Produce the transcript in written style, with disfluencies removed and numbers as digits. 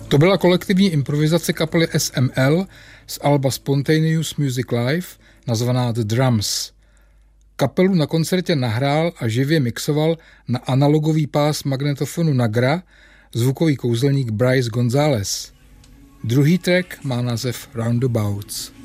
To byla kolektivní improvizace kapely SML z alba Spontaneous Music Live, nazvaná The Drums. Kapelu na koncertě nahrál a živě mixoval na analogový pás magnetofonu Nagra zvukový kouzelník Bryce González. Druhý track má název Roundabouts.